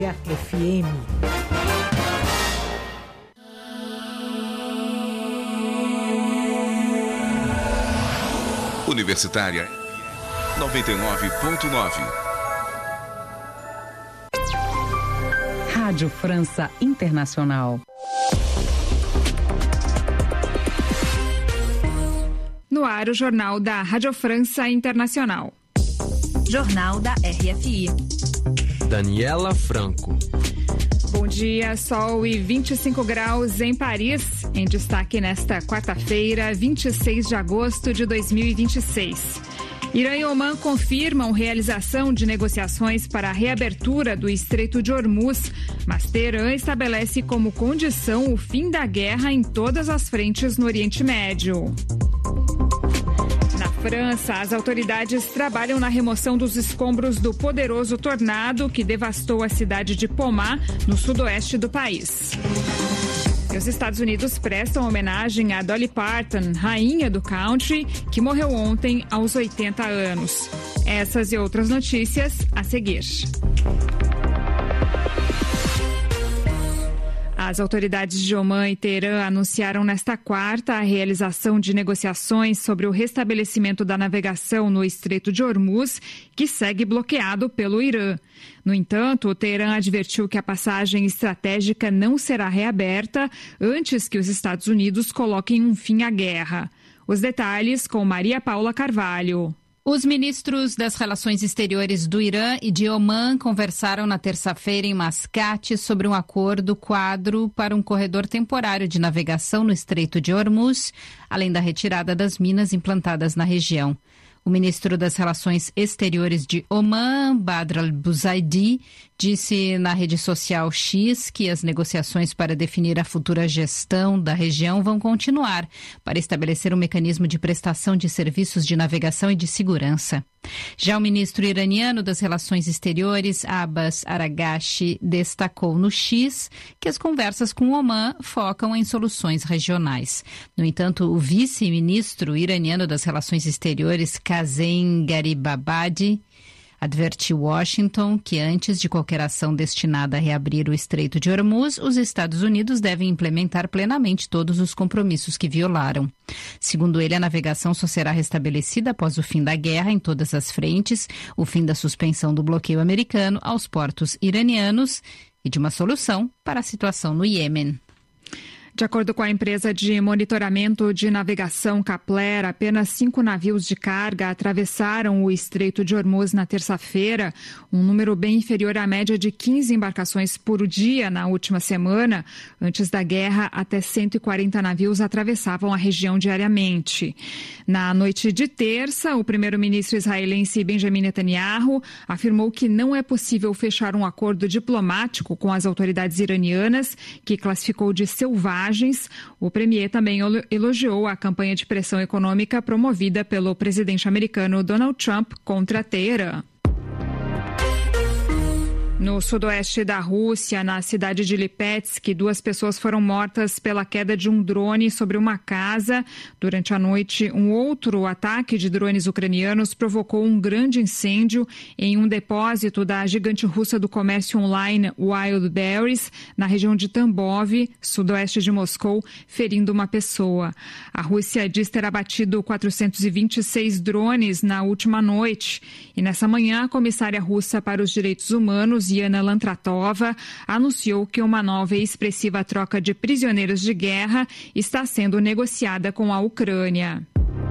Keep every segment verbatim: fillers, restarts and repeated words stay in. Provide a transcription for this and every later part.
F M. Universitária noventa e nove ponto nove. Rádio França Internacional. No ar, o jornal da Rádio França Internacional. Jornal da R F I. Daniela Franco. Bom dia, sol e vinte e cinco graus em Paris. Em destaque nesta quarta-feira, vinte e seis de agosto de dois mil e vinte e seis. Irã e Omã confirmam realização de negociações para a reabertura do Estreito de Hormuz, mas Teherã estabelece como condição o fim da guerra em todas as frentes no Oriente Médio. Na França, as autoridades trabalham na remoção dos escombros do poderoso tornado que devastou a cidade de Pomá, no sudoeste do país. E os Estados Unidos prestam homenagem a Dolly Parton, rainha do country, que morreu ontem aos oitenta anos. Essas e outras notícias a seguir. As autoridades de Omã e Teherã anunciaram nesta quarta a realização de negociações sobre o restabelecimento da navegação no Estreito de Hormuz, que segue bloqueado pelo Irã. No entanto, o Teherã advertiu que a passagem estratégica não será reaberta antes que os Estados Unidos coloquem um fim à guerra. Os detalhes com Maria Paula Carvalho. Os ministros das Relações Exteriores do Irã e de Omã conversaram na terça-feira em Mascate sobre um acordo quadro para um corredor temporário de navegação no Estreito de Hormuz, além da retirada das minas implantadas na região. O ministro das Relações Exteriores de Omã, Badr al-Buzaidi, disse na rede social X que as negociações para definir a futura gestão da região vão continuar para estabelecer um mecanismo de prestação de serviços de navegação e de segurança. Já o ministro iraniano das Relações Exteriores, Abbas Araghchi, destacou no X que as conversas com Omã focam em soluções regionais. No entanto, o vice-ministro iraniano das Relações Exteriores, Kazem Garibabadi, advertiu Washington que antes de qualquer ação destinada a reabrir o Estreito de Hormuz, os Estados Unidos devem implementar plenamente todos os compromissos que violaram. Segundo ele, a navegação só será restabelecida após o fim da guerra em todas as frentes, o fim da suspensão do bloqueio americano aos portos iranianos e de uma solução para a situação no Iêmen. De acordo com a empresa de monitoramento de navegação Kepler, apenas cinco navios de carga atravessaram o Estreito de Hormuz na terça-feira, um número bem inferior à média de quinze embarcações por dia na última semana. Antes da guerra, até cento e quarenta navios atravessavam a região diariamente. Na noite de terça, o primeiro-ministro israelense Benjamin Netanyahu afirmou que não é possível fechar um acordo diplomático com as autoridades iranianas, que classificou de selvagem. O premier também elogiou a campanha de pressão econômica promovida pelo presidente americano Donald Trump contra Teherã. No sudoeste da Rússia, na cidade de Lipetsk, duas pessoas foram mortas pela queda de um drone sobre uma casa. Durante a noite, um outro ataque de drones ucranianos provocou um grande incêndio em um depósito da gigante russa do comércio online Wildberries, na região de Tambov, sudoeste de Moscou, ferindo uma pessoa. A Rússia diz ter abatido quatrocentos e vinte e seis drones na última noite. E nessa manhã, a comissária russa para os direitos humanos, Yana Lantratova, anunciou que uma nova e expressiva troca de prisioneiros de guerra está sendo negociada com a Ucrânia.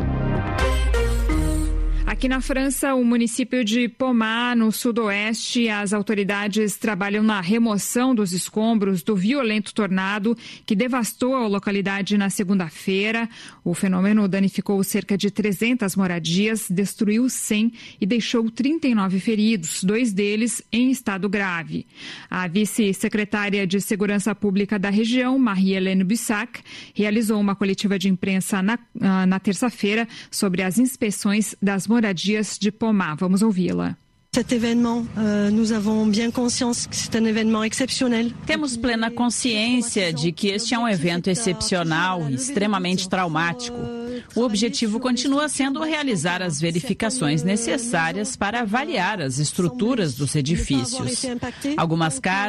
Aqui na França, o município de Pomá, no sudoeste, as autoridades trabalham na remoção dos escombros do violento tornado que devastou a localidade na segunda-feira. O fenômeno danificou cerca de trezentas moradias, destruiu cem e deixou trinta e nove feridos, dois deles em estado grave. A vice-secretária de Segurança Pública da região, Marie-Hélène Bussac, realizou uma coletiva de imprensa na, na terça-feira sobre as inspeções das moradias moradias de Pomá. Vamos ouvi-la. Temos plena consciência de que este é um evento excepcional e extremamente traumático. O objetivo continua sendo realizar as verificações necessárias para avaliar as estruturas dos edifícios. Algumas casas